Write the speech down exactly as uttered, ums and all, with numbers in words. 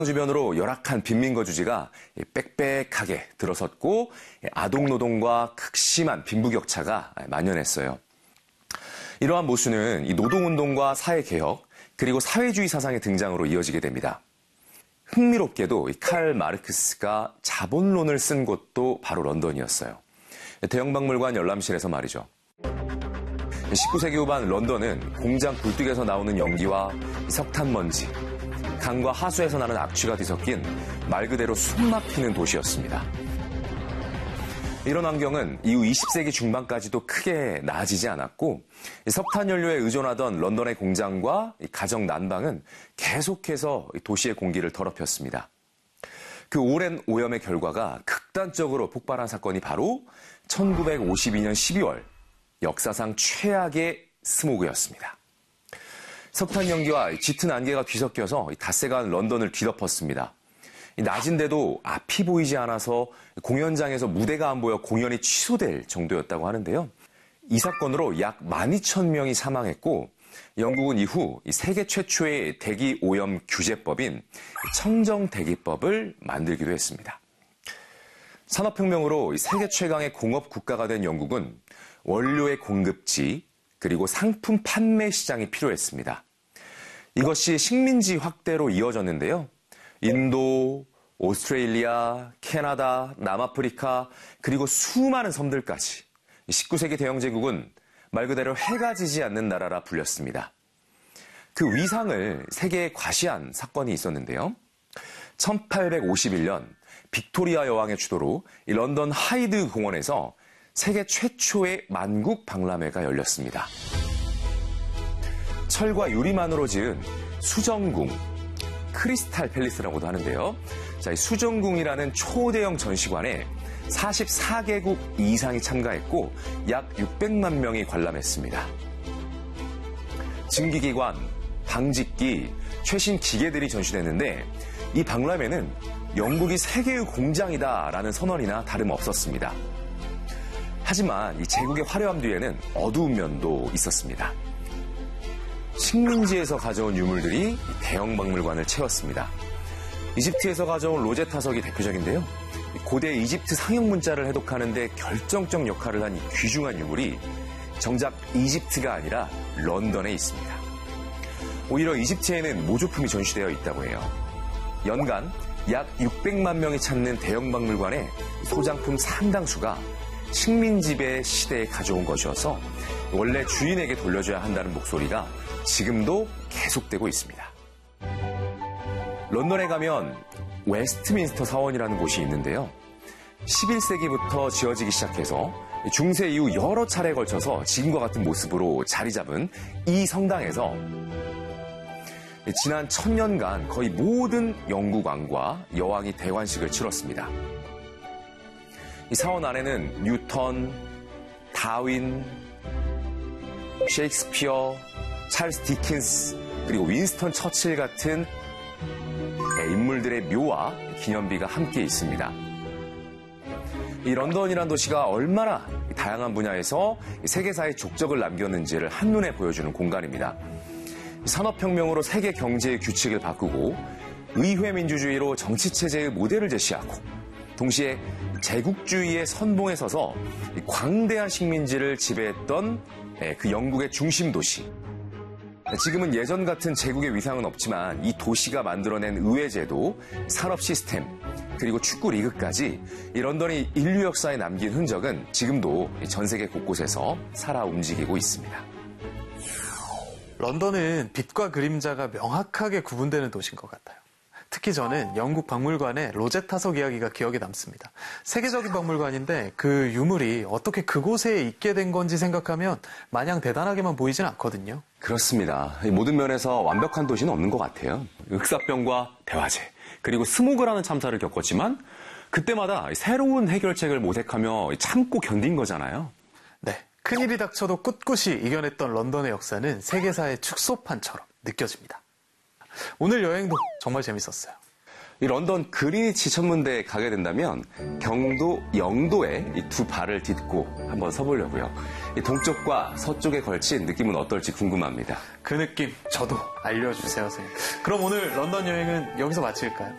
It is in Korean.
주변으로 열악한 빈민거주지가 빽빽하게 들어섰고 아동노동과 극심한 빈부격차가 만연했어요. 이러한 모순은 이 노동운동과 사회개혁 그리고 사회주의 사상의 등장으로 이어지게 됩니다. 흥미롭게도 칼 마르크스가 자본론을 쓴 곳도 바로 런던이었어요. 대형박물관 열람실에서 말이죠. 십구 세기 후반 런던은 공장 굴뚝에서 나오는 연기와 석탄 먼지, 강과 하수에서 나는 악취가 뒤섞인 말 그대로 숨막히는 도시였습니다. 이런 환경은 이후 이십 세기 중반까지도 크게 나아지지 않았고 석탄 연료에 의존하던 런던의 공장과 가정 난방은 계속해서 도시의 공기를 더럽혔습니다. 그 오랜 오염의 결과가 극단적으로 폭발한 사건이 바로 천구백오십이 년 십이월 역사상 최악의 스모그였습니다. 석탄 연기와 짙은 안개가 뒤섞여서 닷새간 런던을 뒤덮었습니다. 낮인데도 앞이 보이지 않아서 공연장에서 무대가 안 보여 공연이 취소될 정도였다고 하는데요. 이 사건으로 약 만 이천 명이 사망했고 영국은 이후 세계 최초의 대기 오염 규제법인 청정대기법을 만들기도 했습니다. 산업혁명으로 세계 최강의 공업 국가가 된 영국은 원료의 공급지 그리고 상품 판매 시장이 필요했습니다. 이것이 식민지 확대로 이어졌는데요. 인도, 오스트레일리아, 캐나다, 남아프리카 그리고 수많은 섬들까지 십구 세기 대영제국은 말 그대로 해가 지지 않는 나라라 불렸습니다. 그 위상을 세계에 과시한 사건이 있었는데요. 천팔백오십일 년 빅토리아 여왕의 주도로 이 런던 하이드 공원에서 세계 최초의 만국 박람회가 열렸습니다. 철과 유리만으로 지은 수정궁, 크리스탈 팰리스라고도 하는데요. 자, 이 수정궁이라는 초대형 전시관에 사십사 개국 이상이 참가했고 약 육백만 명이 관람했습니다. 증기기관, 방직기, 최신 기계들이 전시됐는데 이 박람회는 영국이 세계의 공장이다라는 선언이나 다름없었습니다. 하지만 이 제국의 화려함 뒤에는 어두운 면도 있었습니다. 식민지에서 가져온 유물들이 대형 박물관을 채웠습니다. 이집트에서 가져온 로제타석이 대표적인데요. 고대 이집트 상형 문자를 해독하는 데 결정적 역할을 한 이 귀중한 유물이 정작 이집트가 아니라 런던에 있습니다. 오히려 이집트에는 모조품이 전시되어 있다고 해요. 연간 약 육백만 명이 찾는 대형 박물관의 소장품 상당수가 식민지배 시대에 가져온 것이어서 원래 주인에게 돌려줘야 한다는 목소리가 지금도 계속되고 있습니다. 런던에 가면 웨스트민스터 사원이라는 곳이 있는데요. 십일 세기부터 지어지기 시작해서 중세 이후 여러 차례에 걸쳐서 지금과 같은 모습으로 자리 잡은 이 성당에서 지난 천년간 거의 모든 영국 왕과 여왕이 대관식을 치렀습니다. 이 사원 안에는 뉴턴, 다윈, 셰익스피어, 찰스 디킨스, 그리고 윈스턴 처칠 같은 인물들의 묘와 기념비가 함께 있습니다. 이 런던이란 도시가 얼마나 다양한 분야에서 세계사의 족적을 남겼는지를 한눈에 보여주는 공간입니다. 산업혁명으로 세계 경제의 규칙을 바꾸고 의회 민주주의로 정치체제의 모델을 제시하고 동시에 제국주의의 선봉에 서서 광대한 식민지를 지배했던 그 영국의 중심 도시. 지금은 예전 같은 제국의 위상은 없지만 이 도시가 만들어낸 의회제도, 산업 시스템, 그리고 축구 리그까지 이 런던이 인류 역사에 남긴 흔적은 지금도 전 세계 곳곳에서 살아 움직이고 있습니다. 런던은 빛과 그림자가 명확하게 구분되는 도시인 것 같아요. 특히 저는 영국 박물관의 로제타석 이야기가 기억에 남습니다. 세계적인 박물관인데 그 유물이 어떻게 그곳에 있게 된 건지 생각하면 마냥 대단하게만 보이진 않거든요. 그렇습니다. 모든 면에서 완벽한 도시는 없는 것 같아요. 흑사병과 대화재, 그리고 스모그라는 참사를 겪었지만 그때마다 새로운 해결책을 모색하며 참고 견딘 거잖아요. 네, 큰일이 닥쳐도 꿋꿋이 이겨냈던 런던의 역사는 세계사의 축소판처럼 느껴집니다. 오늘 여행도 정말 재밌었어요. 이 런던 그리니치 천문대에 가게 된다면 경도, 영도에 이 두 발을 딛고 한번 서보려고요. 이 동쪽과 서쪽에 걸친 느낌은 어떨지 궁금합니다. 그 느낌 저도 알려주세요, 선생님. 그럼 오늘 런던 여행은 여기서 마칠까요?